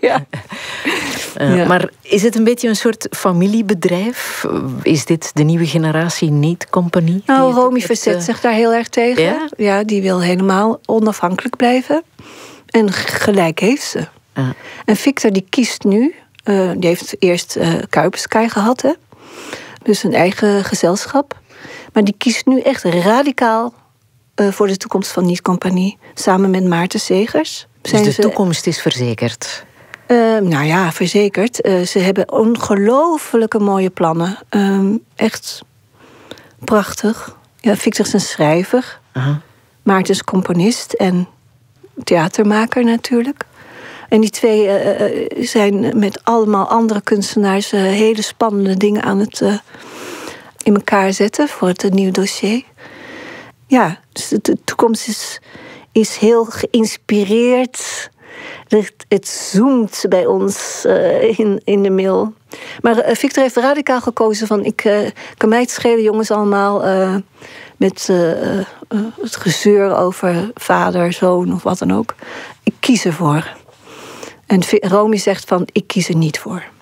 Ja. Maar is het een beetje een soort familiebedrijf? Is dit de nieuwe generatie niet-compagnie? Nou, Romy verzet zich daar heel erg tegen. Ja? Ja, die wil helemaal onafhankelijk blijven. En gelijk heeft ze. En Victor die kiest nu... die heeft eerst Kuipersky gehad, hè? Dus een eigen gezelschap. Maar die kiest nu echt radicaal voor de toekomst van niet-compagnie. Samen met Maarten Segers. Dus de toekomst is verzekerd? Nou ja, verzekerd. Ze hebben ongelooflijke mooie plannen. Echt prachtig. Ja, Victor is een schrijver. Maarten is componist en theatermaker natuurlijk. En die twee zijn met allemaal andere kunstenaars hele spannende dingen aan het in elkaar zetten voor het nieuwe dossier. Ja, dus de toekomst is heel geïnspireerd. Het zoomt bij ons in de mail. Maar Victor heeft radicaal gekozen van... kan mij het schelen, jongens, allemaal... met het gezeur over vader, zoon of wat dan ook. Ik kies ervoor. En Romy zegt van, ik kies er niet voor.